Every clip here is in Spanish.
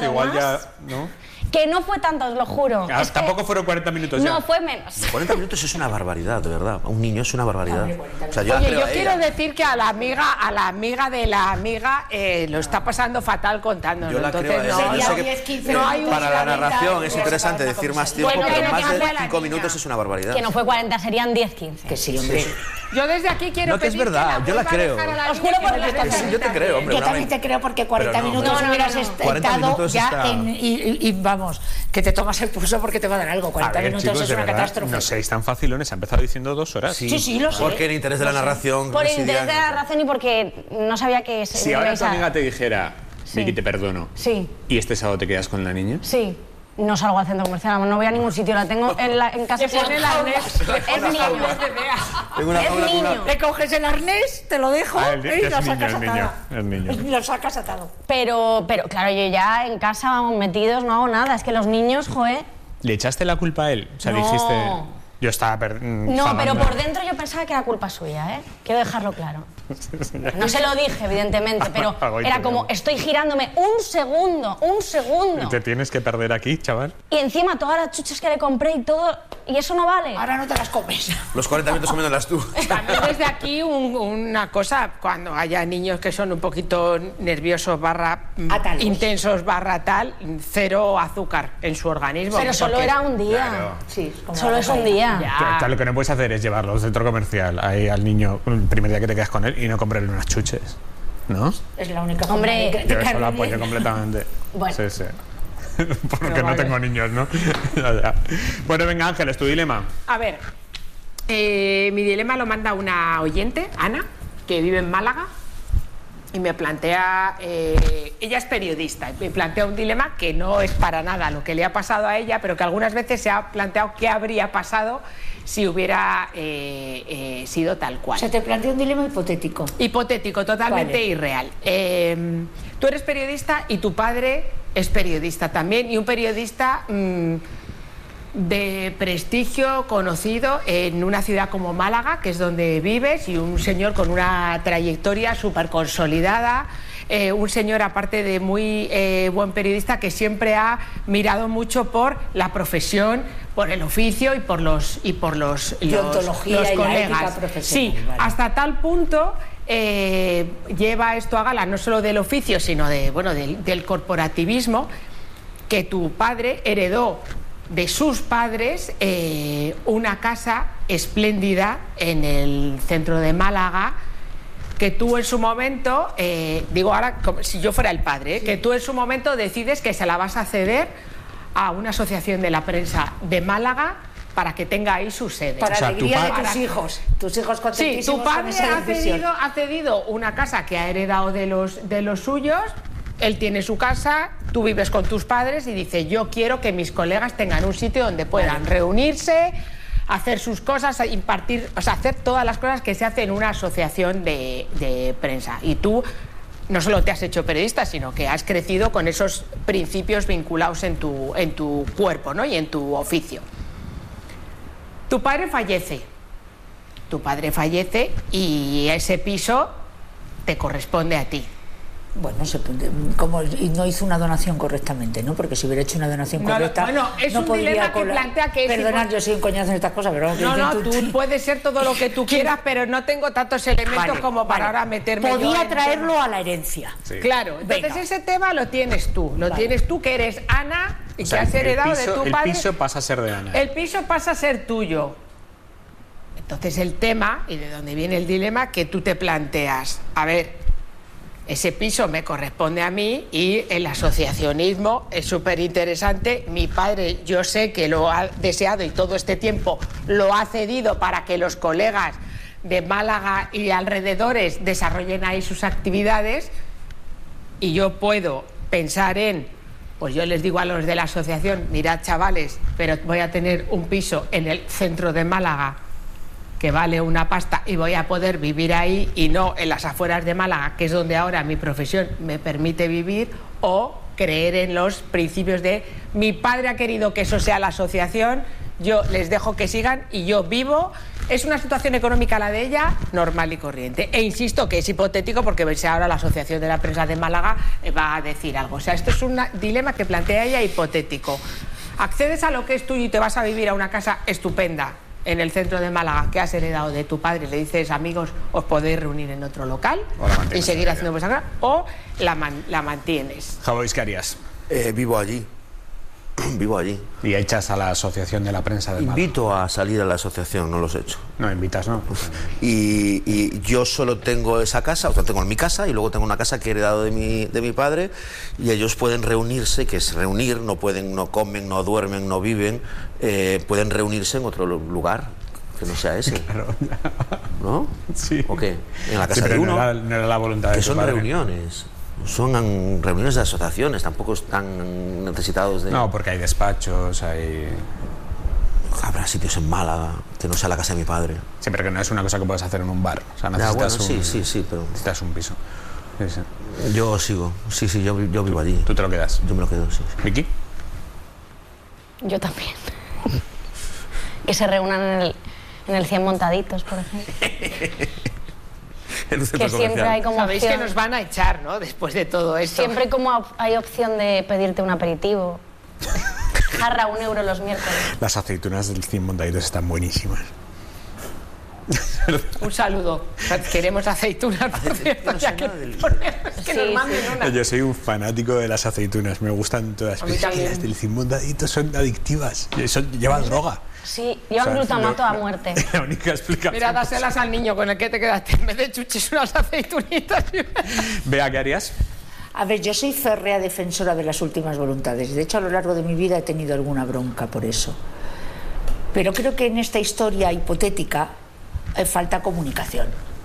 igual ya... ¿no? Que no fue tanto, os lo juro. Tampoco fueron 40 minutos ya. No, fue menos. 40 minutos es una barbaridad, de verdad. Un niño es una barbaridad. O sea, yo quiero decir que a la amiga de la amiga lo está pasando fatal contándolo. Yo la entonces creo, no, yo sé que no hay para la narración es interesante decir más tiempo, Bueno, pero pero más de que 5 minutos es una barbaridad. Que no fue 40, serían 10-15. Que sí, hombre. Yo desde aquí quiero No, que es pedir verdad, yo la creo. Os juro por Dios que Sí, yo te creo, hombre. Yo también te creo porque 40 minutos hubieras estado ya y vamos, que te tomas el pulso porque te va a dar algo. 40 minutos chicos, es de una verdad, catástrofe. No seáis tan facilones, ha empezado diciendo 2 horas. Sí, lo sé. Porque el interés de la narración... Por el interés de la narración y porque no sabía que... Si ahora tu amiga te dijera, Vicky, te perdono, Sí, ¿y este sábado te quedas con la niña? sí. No salgo al centro comercial, no voy a ningún sitio, la tengo en casa. Se pone el arnés. Es niño. Tengo una Es jaula con una... niño. Le coges el arnés, te lo dejo y lo sacas atado. Es niño. Lo sacas atado. Pero claro, yo ya en casa, vamos, metidos, no hago nada. Es que los niños, joder... ¿Le echaste la culpa a él? O sea, No. dijiste... Yo estaba... No, pero por dentro yo pensaba que era culpa suya, ¿eh? Quiero dejarlo claro. No se lo dije, evidentemente, pero era como, estoy girándome un segundo. ¿Te tienes que perder aquí, chaval? Y encima todas las chuches que le compré y todo, y eso no vale. Ahora no te las comes. Los 40 minutos comiéndolas tú. También desde aquí una cosa, cuando haya niños que son un poquito nerviosos Atalos. intensos tal, 0 azúcar en su organismo. Pero solo porque- era un día. Claro. Sí, como Solo la es un cocaína. día. Ya. Claro, lo que no puedes hacer es llevarlo al centro comercial ahí al niño el primer día que te quedas con él y no comprarle unas chuches, ¿no? Es la única Hombre, forma de Yo eso lo caerle apoyo bien. completamente. Bueno. Sí, sí. Porque Pero no vale. tengo niños, ¿no? Ya. Bueno, venga, Ángeles, tu dilema. A ver, mi dilema lo manda una oyente, Ana, que vive en Málaga, y me plantea, ella es periodista, y me plantea un dilema que no es para nada lo que le ha pasado a ella, pero que algunas veces se ha planteado qué habría pasado si hubiera sido tal cual. Se te plantea un dilema hipotético. Hipotético, totalmente Vale. irreal. Tú eres periodista y tu padre es periodista también, y un periodista de prestigio, conocido en una ciudad como Málaga, que es donde vives, y un señor con una trayectoria súper consolidada, un señor aparte de muy buen periodista que siempre ha mirado mucho por la profesión, por el oficio y por los Deontología y la colegas. ética profesional, Sí, vale. hasta tal punto lleva esto a gala no solo del oficio, sino del corporativismo, que tu padre heredó de sus padres una casa espléndida en el centro de Málaga, que tú en su momento, digo ahora como si yo fuera el padre, que tú en su momento decides que se la vas a ceder a una asociación de la prensa de Málaga para que tenga ahí su sede. Para O sea, alegría tu de tus hijos. Tus hijos Sí, contentísimos tu con padre esa decisión. ha cedido una casa que ha heredado de los suyos, él tiene su casa, tú vives con tus padres y dice, yo quiero que mis colegas tengan un sitio donde puedan reunirse, hacer sus cosas, impartir, o sea, hacer todas las cosas que se hacen en una asociación de prensa. Y tú no solo te has hecho periodista, sino que has crecido con esos principios vinculados en tu cuerpo, ¿no? Y en tu oficio. Tu padre fallece y ese piso te corresponde a ti. Bueno, como no hizo una donación correctamente, ¿no? Porque si hubiera hecho una donación correcta, bueno, es no un podría dilema que plantea que es Perdonad, igual. yo soy un coñazo en estas cosas, pero vamos, No, que tú puedes ser todo lo que tú quieras, pero no tengo tantos elementos Vale, como para vale. ahora meterme yo Podía en traerlo temas. a la herencia. Sí. Claro, entonces Venga. ese tema lo tienes tú, que eres Ana y O sea, que has heredado de tu padre. El piso pasa a ser de Ana. El piso pasa a ser tuyo. Entonces el tema, y de donde viene el dilema, que tú te planteas, a ver, ese piso me corresponde a mí y el asociacionismo es súper interesante. Mi padre, yo sé que lo ha deseado y todo este tiempo lo ha cedido para que los colegas de Málaga y alrededores desarrollen ahí sus actividades, y yo puedo pensar pues yo les digo a los de la asociación, mirad chavales, pero voy a tener un piso en el centro de Málaga que vale una pasta y voy a poder vivir ahí y no en las afueras de Málaga, que es donde ahora mi profesión me permite vivir, o creer en los principios de mi padre ha querido que eso sea la asociación, yo les dejo que sigan y yo vivo. Es una situación económica la de ella, normal y corriente. E insisto que es hipotético porque veis ahora la Asociación de la Prensa de Málaga va a decir algo. O sea, esto es un dilema que plantea ella hipotético. Accedes a lo que es tuyo y te vas a vivir a una casa estupenda en el centro de Málaga que has heredado de tu padre, le dices, amigos, os podéis reunir en otro local y seguir haciendo vuestra casa, o la mantienes. Javois, ¿qué harías? Vivo allí. Vivo allí. Y echas a la Asociación de la Prensa de Málaga. Invito a salir a la asociación, no los he hecho. No, invitas, ¿no? Y yo solo tengo esa casa, o sea, tengo mi casa y luego tengo una casa que he heredado de mi padre, y ellos pueden reunirse, que es reunir, no comen, no duermen, no viven, pueden reunirse en otro lugar que no sea ese. Claro. ¿No? Sí. ¿O qué? En la casa pero de uno. No era la voluntad de que tu son padre. Reuniones. Son reuniones de asociaciones, tampoco están necesitados de... No, porque hay despachos, hay... Habrá sitios en Málaga que no sea la casa de mi padre. Sí, pero que no es una cosa que puedes hacer en un bar. O sea, Ya, necesitas bueno, sí, pero... Necesitas un piso. Sí, sí. Yo sigo, yo vivo allí. ¿Tú te lo quedas? Yo me lo quedo, sí. ¿Vicky? Yo también. Que se reúnan en el 100 montaditos, por ejemplo. Que siempre hay como Sabéis opción. que nos van a echar, ¿no? Después de todo esto. Siempre como hay opción de pedirte un aperitivo. Jarra, €1 los miércoles. Las aceitunas del 100 montaditos están buenísimas. Un saludo. Queremos aceitunas, por cierto, ya que ponemos, que nos manden una. Yo soy un fanático de las aceitunas, me gustan todas. A mí Pero es que también. las del 100 montaditos son adictivas. Llevan droga. Sí, llevan glutamato a muerte. La única explicación. Mira, dáselas al niño con el que te quedaste. En vez de chuches, unas aceitunitas. Bea, ¿qué harías? A ver, yo soy férrea defensora de las últimas voluntades. De hecho, a lo largo de mi vida he tenido alguna bronca por eso. Pero creo que en esta historia hipotética falta comunicación.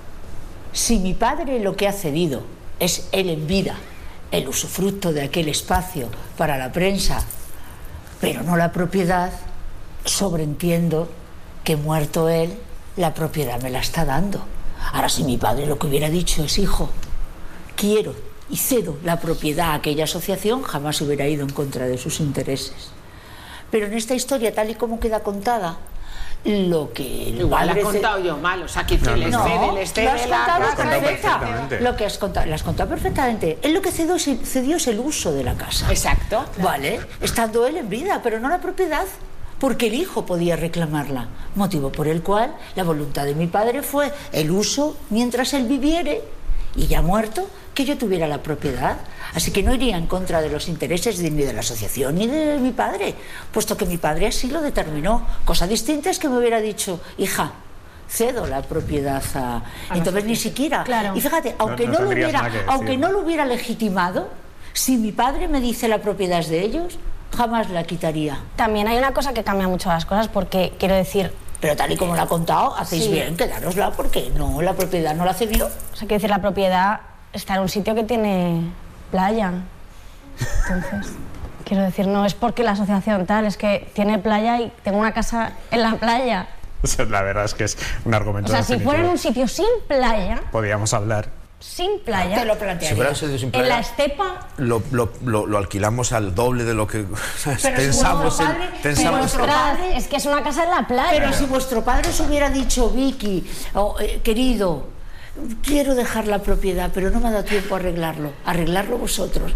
Si mi padre lo que ha cedido es él en vida, el usufructo de aquel espacio para la prensa, pero no la propiedad, sobreentiendo que muerto él, la propiedad me la está dando. Ahora, si mi padre lo que hubiera dicho es, hijo, quiero y cedo la propiedad a aquella asociación, jamás hubiera ido en contra de sus intereses. Pero en esta historia, tal y como queda contada, lo que el Igual la he padre contado yo mal, o sea, que les no, cede lo has contado la casa. perfectamente. Lo que has contado, lo has contado perfectamente. Él lo que cedió es el uso de la casa. Exacto. Vale, estando él en vida, pero no la propiedad, porque el hijo podía reclamarla, motivo por el cual la voluntad de mi padre fue el uso mientras él viviere, y ya muerto, que yo tuviera la propiedad. Así que no iría en contra de los intereses ni de la asociación ni de mi padre, puesto que mi padre así lo determinó. Cosa distinta es que me hubiera dicho, hija, cedo la propiedad a... Entonces ni siquiera... Claro. Y fíjate, aunque no lo hubiera legitimado, si mi padre me dice la propiedad es de ellos, jamás la quitaría. También hay una cosa que cambia mucho las cosas, porque quiero decir... Pero tal y como lo ha contado, hacéis bien, quedárosla, porque no, la propiedad no la cedió. O sea, quiero decir, la propiedad está en un sitio que tiene playa. Entonces, quiero decir, no es porque la asociación tal, es que tiene playa y tengo una casa en la playa. O sea, la verdad es que es un argumento. O sea, si fuera en un sitio sin playa, podríamos hablar. sin playa, Te lo Si plantearía. fuera un sitio sin en playa, la estepa, lo alquilamos al doble de lo que Pero pensamos. si vuestro padre- Pensamos vuestro padre- es que es una casa en la playa. Pero si vuestro padre os hubiera dicho, Vicky, querido, quiero dejar la propiedad, pero no me ha dado tiempo a arreglarlo vosotros.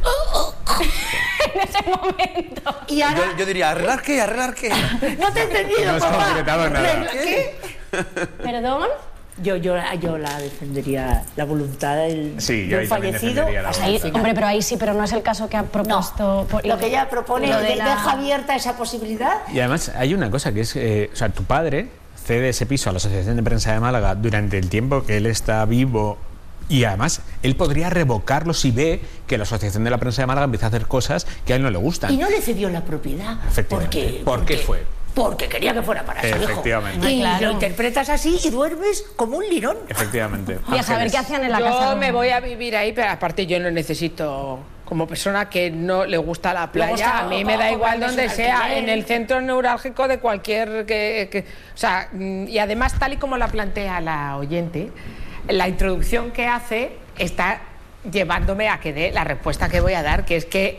en ese momento. Y ahora, yo diría, ¿arreglar qué? ¿Arreglar qué? no te he entendido, No has papá. concretado nada. ¿Qué? ¿Perdón? Yo la defendería, la voluntad del yo ahí también fallecido. defendería la hasta Ahí, el final. hombre, pero ahí sí, pero no es el caso que ha propuesto. Lo que ella propone lo de la- deja abierta esa posibilidad. Y además hay una cosa que es, o sea, tu padre cede ese piso a la Asociación de Prensa de Málaga durante el tiempo que él está vivo, y además él podría revocarlo si ve que la Asociación de la Prensa de Málaga empieza a hacer cosas que a él no le gustan. Y no le cedió la propiedad. Efectivamente. ¿Por qué fue? Porque quería que fuera para su hijo. Efectivamente. Y Claro. lo interpretas así y duermes como un lirón. Efectivamente. Y a saber Ángeles. qué hacían en la casa. Yo ¿no? me voy a vivir ahí, pero aparte yo no necesito, como persona que no le gusta la playa, gusta- a mí me da o igual compras donde un sea, alquiler. en el centro neurálgico de cualquier... o sea, y además tal y como la plantea la oyente, la introducción que hace está llevándome a que dé la respuesta que voy a dar, que es que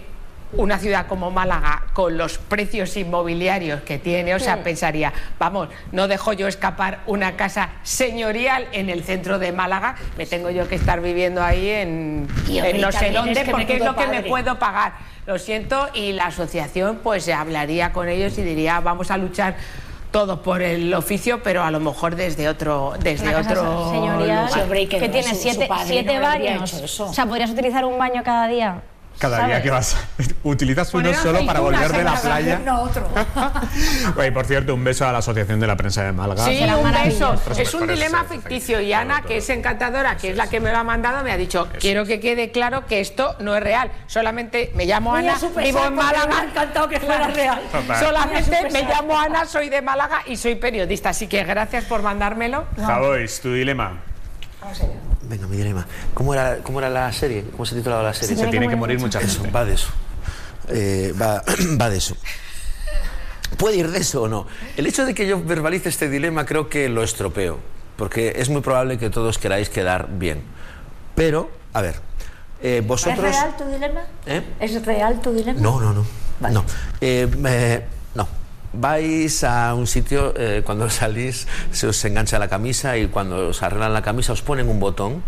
una ciudad como Málaga, con los precios inmobiliarios que tiene, o sea, pensaría, vamos, no dejo yo escapar una casa señorial en el centro de Málaga, me tengo yo que estar viviendo ahí en no sé dónde, porque es lo que me puedo pagar. Lo siento, y la asociación pues hablaría con ellos y diría, vamos a luchar todos por el oficio, pero a lo mejor desde otro señorial, lugar. que tiene siete baños. O sea, podrías utilizar un baño cada día. Cada día que vas, utilizas uno solo para volver de la playa. No, otro. Oye, por cierto, un beso a la Asociación de la Prensa de Málaga. Sí, un beso. Por Es un dilema ficticio y Ana, que es encantadora, que es la que me lo ha mandado, me ha dicho, quiero que quede claro que esto no es real. Solamente me llamo Ana, vivo en Málaga. Me ha encantado que fuera real. Solamente me llamo Ana, soy de Málaga y soy periodista. Así que gracias por mandármelo. Javois, tu dilema. Vamos allá. Venga, mi dilema. ¿Cómo era la serie? ¿Cómo se titulaba la serie? Se tiene que morir mucha Eso, gente. va de eso. Va de eso. ¿Puede ir de eso o no? El hecho de que yo verbalice este dilema creo que lo estropeo, porque es muy probable que todos queráis quedar bien. Pero, a ver, vosotros... ¿Es real tu dilema? ¿Es real tu dilema? No. Vale. No. No. Vais a un sitio, cuando salís se os engancha la camisa y cuando os arreglan la camisa os ponen un botón,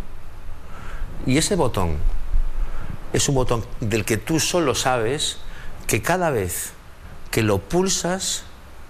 y ese botón es un botón del que tú solo sabes que cada vez que lo pulsas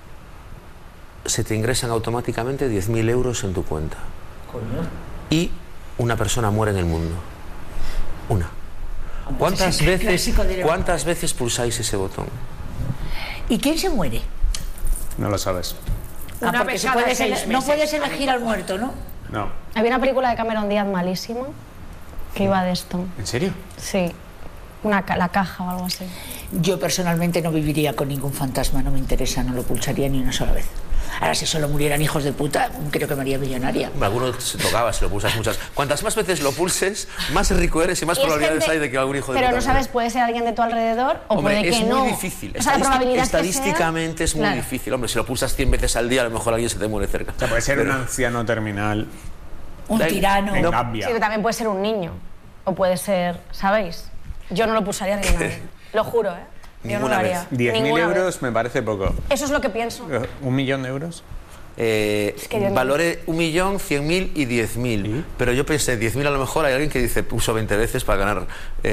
se te ingresan automáticamente 10.000 euros en tu cuenta. Coño. Y una persona muere en el mundo. Una. ¿Cuántas veces pulsáis ese botón? ¿Y quién se muere? No lo sabes. Una Porque vez cada 6 meses. no puedes elegir al muerto, ¿no? No. Había una película de Cameron Díaz malísima que iba de esto. ¿En serio? Sí. La caja o algo así. Yo personalmente no viviría con ningún fantasma, no me interesa, no lo pulsaría ni una sola vez. Ahora, si solo murieran hijos de puta, creo que me haría millonaria. Algunos se tocaba si lo pulsas muchas. Cuantas más veces lo pulses, más rico eres y más Y es probabilidades gente- hay de que algún hijo de Pero puta no sabes, muera. puede ser alguien de tu alrededor o Hombre, puede que es no. muy difícil. O sea, la probabilidad que Estadísticamente es muy Claro. difícil. Hombre, si lo pulsas 100 veces al día, a lo mejor alguien se te muere cerca. O sea, puede ser Pero- un anciano terminal Un Da- tirano. en No. Gambia. Sí, pero también puede ser un niño. O puede ser, ¿sabéis? Yo no lo pulsaría ni una vez. Lo juro, ¿eh? Yo no lo Ninguna haría. vez. 10.000 Ninguna vez. euros me parece poco. Eso es lo que pienso. ¿1 millón de euros? que yo no- Valoré 1.000.000, 100.000 y 10.000. ¿Sí? Pero yo pensé, 10.000 a lo mejor hay alguien que dice, uso 20 veces para ganar.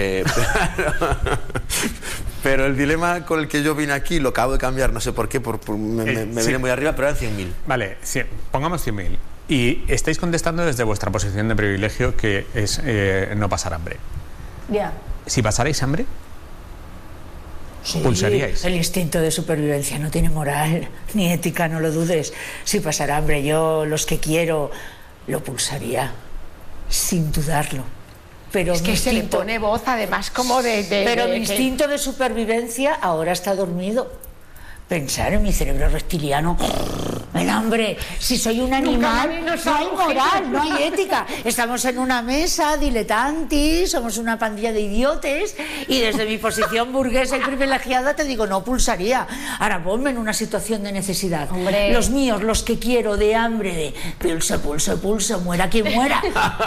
Pero el dilema con el que yo vine aquí lo acabo de cambiar, no sé por qué, me Sí. viene muy arriba, pero eran 100.000. Vale, pongamos 100.000. Y estáis contestando desde vuestra posición de privilegio, que es no pasar hambre. Ya. Si pasarais hambre, Sí, ¿pulsaríais? el instinto de supervivencia no tiene moral ni ética, no lo dudes. Si pasara hambre, yo los que quiero lo pulsaría, sin dudarlo. Pero Es mi que se le instinto- pone voz, además, como Pero de mi que- instinto de supervivencia ahora está dormido. Pensar en mi cerebro reptiliano, el hambre, si soy un animal, nadie nos no hay ha moral, no hay ética. Estamos en una mesa diletantis, somos una pandilla de idiotes y desde mi posición burguesa y privilegiada te digo, no pulsaría. Ahora ponme en una situación de necesidad. Hombre. Los míos, los que quiero, de hambre, de pulso, muera quien muera.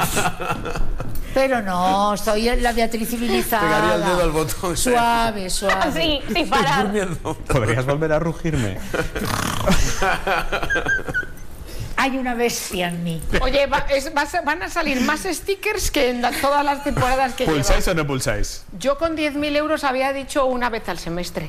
Pero no, soy la Beatriz civilizada. Pegaría el dedo al botón. Suave, suave. Sí, sin parar. Durmiendo. ¿podrías volver a rugirme? Hay una bestia en mí. Oye, van a salir más stickers que en todas las temporadas que ¿Pulsáis lleva. o no pulsáis? Yo con 10.000 euros había dicho una vez al semestre.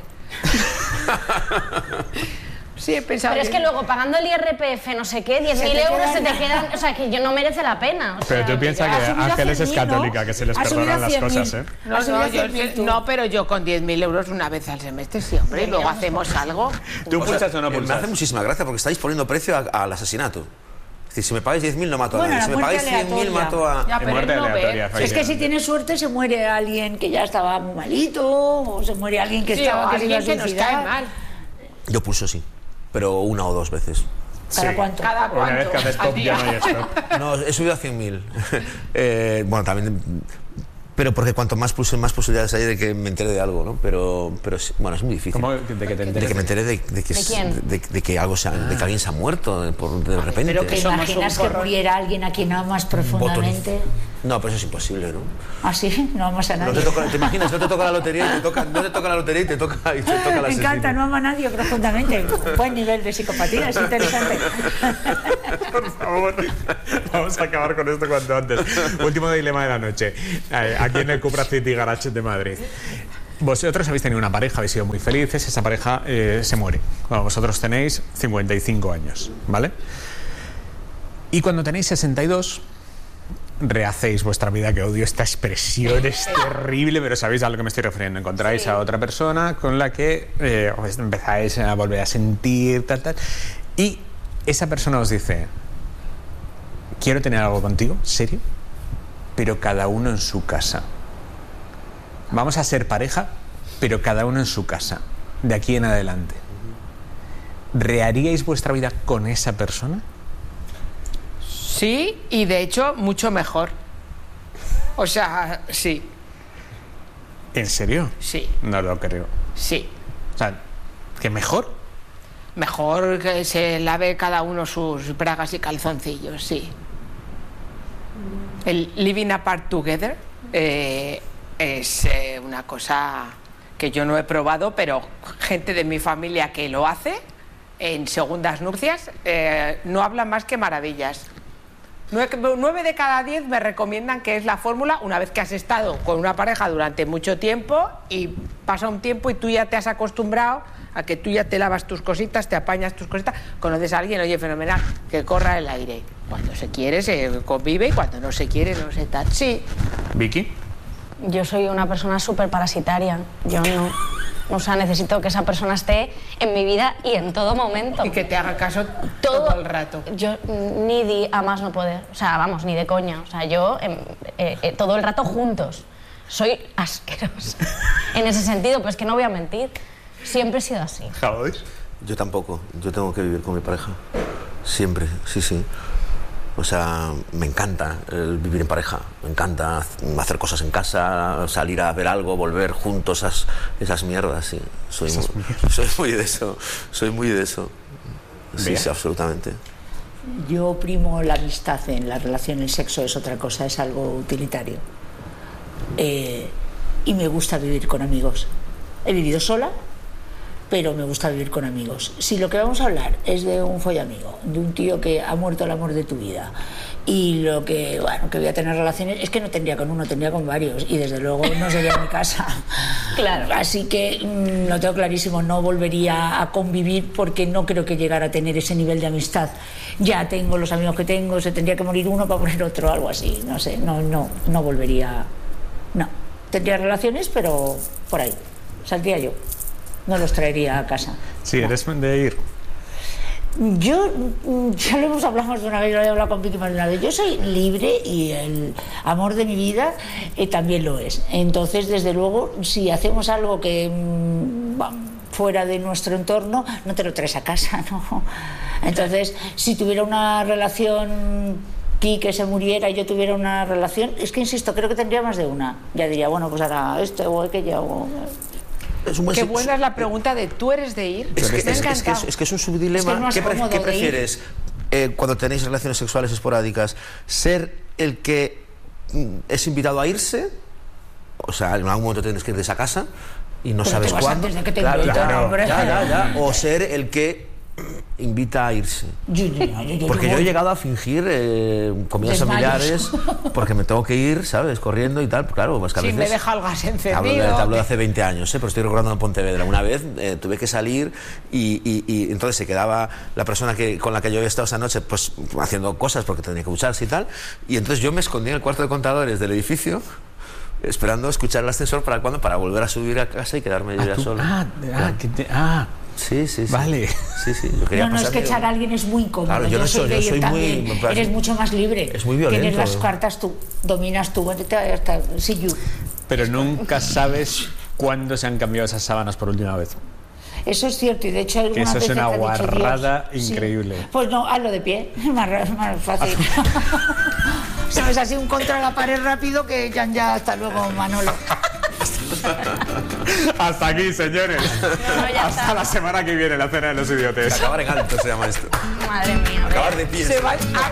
Sí, he pensado. Pero es que luego pagando el IRPF, no sé qué, 10.000 te euros se te quedan- quedan. O sea, que yo no merece la pena. O Pero sea, tú piensas ha que subido a Ángeles es 100.000, ¿no? católica, que se les Ha subido perdonan a las 100.000. cosas, ¿eh? No, Has subido no, a 100.000 tú. no, pero yo con 10.000 euros una vez al semestre, sí, hombre, y luego hacemos algo. ¿Tú pulsas o no Me hace pulsas? muchísima gracia porque estáis poniendo precio al asesinato. Es decir, si me pagáis 10.000 no mato a Bueno, nadie. Si la me muerte pagáis 100.000 aleatoria. mato a... Ya, En pero muerte él no ve. aleatoria, Es que si efectivamente. tienes suerte se muere alguien que ya estaba muy malito, o se muere alguien que Sí, estaba o que se iba a alguien que nos suicidar. cae mal. Yo pulso sí, pero 1 o 2 veces. ¿Cada Sí. cuánto? Cada Una vez que cuánto haces al pop ya día. no hay stop. No, he subido a 100.000. Bueno, también... Pero porque cuanto más pulse, más posibilidades hay de que me entere de algo, ¿no? Pero sí, bueno, es muy difícil. ¿Cómo de que te De enteres? que me entere de que, ¿De quién? de que algo de que alguien se ha muerto de repente. Pero que Somos imaginas un que porrón. muriera alguien a quien amas profundamente. No, pero eso es imposible, ¿no? ¿Ah, sí? No amas a No nadie. ¿te imaginas? No te toca la lotería y te toca, no te toca la lotería y te toca la Me encanta, no ama a nadie profundamente. Buen nivel de psicopatía, es interesante. Por favor, vamos a acabar con esto cuanto antes. Último dilema de la noche. Aquí en el Cupra City Garage de Madrid. Vosotros habéis tenido una pareja, habéis sido muy felices, esa pareja se muere. Bueno, vosotros tenéis 55 años, ¿vale? Y cuando tenéis 62, rehacéis vuestra vida, que odio esta expresión, es terrible, pero sabéis a lo que me estoy refiriendo. Encontráis a otra persona con la que os empezáis a volver a sentir, tal, y esa persona os dice: quiero tener algo contigo, serio, pero cada uno en su casa. Vamos a ser pareja, pero cada uno en su casa, de aquí en adelante. ¿Reharíais vuestra vida con esa persona? Sí, y de hecho mucho mejor. O sea, sí. ¿En serio? Sí. No lo creo. Sí. O sea, ¿que mejor? Mejor que se lave cada uno sus bragas y calzoncillos, sí. El living apart together es una cosa que yo no he probado, pero gente de mi familia que lo hace en segundas nupcias no habla más que maravillas. 9 de cada 10 me recomiendan que es la fórmula una vez que has estado con una pareja durante mucho tiempo y pasa un tiempo y tú ya te has acostumbrado a que tú ya te lavas tus cositas, te apañas tus cositas, conoces a alguien, oye, fenomenal, que corra el aire. Cuando se quiere se convive y cuando no se quiere no se tal. Sí. ¿Vicky? Yo soy una persona súper parasitaria. Yo no. O sea, necesito que esa persona esté en mi vida y en todo momento. Y que te haga caso todo el rato. Yo ni di a más no poder. O sea, vamos, ni de coña. O sea, yo todo el rato juntos. Soy asquerosa. En ese sentido, pues que no voy a mentir. Siempre he sido así. ¿Javier? Yo tampoco. Yo tengo que vivir con mi pareja. Siempre, sí, sí. O sea, me encanta el vivir en pareja, me encanta hacer cosas en casa, salir a ver algo, volver juntos, esas mierdas, sí. Soy muy de eso, soy muy de eso. Sí, sí, absolutamente. Yo primo la amistad en la relación, el sexo es otra cosa, es algo utilitario. Y me gusta vivir con amigos. He vivido sola, pero me gusta vivir con amigos. Si lo que vamos a hablar es de un follamigo, de un tío que ha muerto el amor de tu vida, y lo que, bueno, que voy a tener relaciones, es que no tendría con uno, tendría con varios, y desde luego no sería mi casa. Claro. Así que lo tengo clarísimo, no volvería a convivir porque no creo que llegara a tener ese nivel de amistad. Ya tengo los amigos que tengo, se tendría que morir uno para poner otro, algo así, no sé, no volvería, no. Tendría relaciones, pero por ahí, saldría yo. No los traería a casa. Sí, no. Eres de ir. Yo, ya lo hemos hablado más de una vez, lo he hablado con Vicky más de una vez. Yo soy libre y el amor de mi vida también lo es. Entonces, desde luego, si hacemos algo que fuera de nuestro entorno, no te lo traes a casa, ¿no? Entonces, si tuviera una relación, que se muriera y yo tuviera una relación, es que insisto, creo que tendría más de una. Ya diría, bueno, pues ahora esto o aquello. Qué buena es la pregunta de ¿tú eres de ir? Es que es un subdilema. Es que ¿Qué prefieres cuando tenéis relaciones sexuales esporádicas? ¿Ser el que es invitado a irse? O sea, en algún momento tienes que ir de esa casa y no sabes cuándo. Antes de que te invitan, hombre. Ya. O ser el que invita a irse. Porque yo he llegado a fingir comidas familiares porque me tengo que ir, ¿sabes? Corriendo y tal. Claro, pues que a veces... me deja el gas encendido. Te hablo de hace 20 años, pero estoy recordando en Pontevedra. Una vez tuve que salir y entonces se quedaba la persona con la que yo había estado esa noche pues haciendo cosas porque tenía que ducharse y tal. Y entonces yo me escondí en el cuarto de contadores del edificio esperando escuchar el ascensor para volver a subir a casa y quedarme yo ya solo. Sí. Vale. Sí, yo quería no, es que echar a alguien es muy incómodo. Claro, yo soy también. Eres mucho más libre. Es muy violento. Tienes las cartas tú, dominas tú. Pero nunca sabes cuándo se han cambiado esas sábanas por última vez. Eso es cierto, y de hecho alguna eso vez es una te ha dicho guarrada Dios, increíble. Sí. Pues no, hazlo de pie, más fácil. Sabes, así un contra la pared rápido que ya hasta luego, Manolo. Hasta aquí, señores. Hasta la semana que viene, la cena de los idiotes. Acabar en alto se llama esto. Madre mía. Acabar de pie. Se va